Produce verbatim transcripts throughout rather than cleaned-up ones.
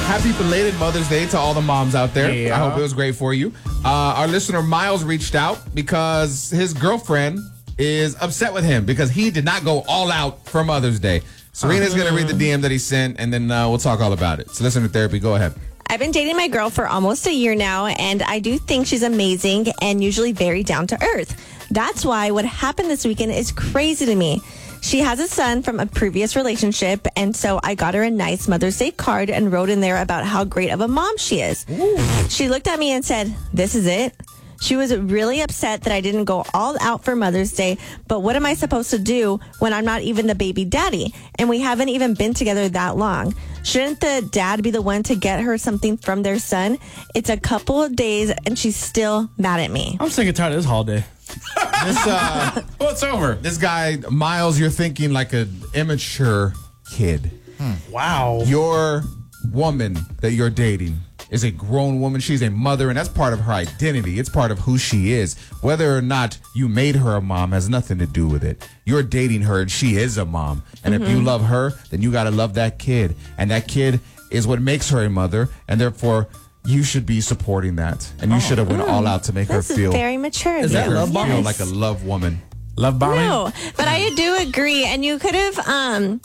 Happy belated Mother's Day to all the moms out there. Yeah. I hope it was great for you. Uh, our listener Miles reached out because his girlfriend is upset with him because he did not go all out for Mother's Day. Serena's going to read the D M that he sent, and then uh, we'll talk all about it. So listener therapy, go ahead. I've been dating my girl for almost a year now, and I do think she's amazing and usually very down to earth. That's why what happened this weekend is crazy to me. She has a son from a previous relationship, and so I got her a nice Mother's Day card and wrote in there about how great of a mom she is. Ooh. She looked at me and said, "This is it?" She was really upset that I didn't go all out for Mother's Day, but what am I supposed to do when I'm not even the baby daddy and we haven't even been together that long? Shouldn't the dad be the one to get her something from their son? It's a couple of days and she's still mad at me. I'm sick and tired of this holiday. This, uh, well, it's over. This guy, Miles, you're thinking like an immature kid. Hmm. Wow. Your woman that you're dating is a grown woman. She's a mother, and that's part of her identity. It's part of who she is. Whether or not you made her a mom has nothing to do with it. You're dating her, and she is a mom. And mm-hmm. if you love her, then you got to love that kid. And that kid is what makes her a mother, and therefore you should be supporting that. And you oh. should have went mm. all out to make this her feel. Is very mature. Is that love bombing? Feel like a love woman. Love bombing? No, but I do agree. And you could have, um,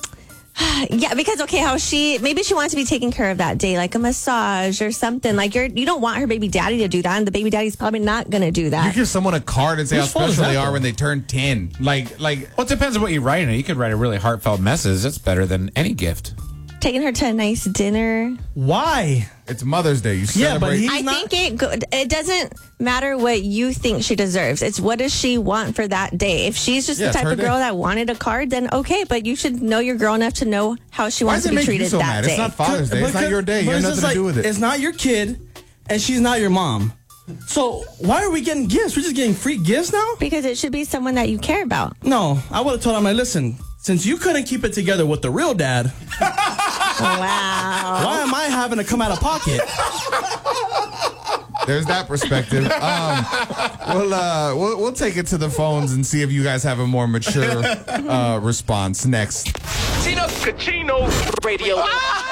yeah, because okay, how she maybe she wants to be taken care of that day, like a massage or something. Like you're, you don't want her baby daddy to do that, and the baby daddy's probably not going to do that. You give someone a card and say Whose how special they are though? when they turn ten. Like, like. Well, it depends on what you write in it. You could write a really heartfelt message. That's better than any gift. Taking her to a nice dinner. Why? It's Mother's Day. You Yeah, but celebrate. he's I not- think it good. It doesn't matter what you think she deserves. It's what does she want for that day. If she's just Yeah, the it's type her of girl day. that wanted a card, then okay. But you should know your girl enough to know how she Why wants does to it be make treated you so that mad? day. It's not Father's Day. It's not Because- your day. You but have it's nothing just to like, do with it. It's not your kid, and she's not your mom. So why are we getting gifts? We're just getting free gifts now? Because it should be someone that you care about. No, I would have told him, like, listen, since you couldn't keep it together with the real dad, Wow. why am I having to come out of pocket? There's that perspective. Um, we'll, uh, we'll we'll take it to the phones and see if you guys have a more mature uh, response next. Tino Cucino Radio. Ah!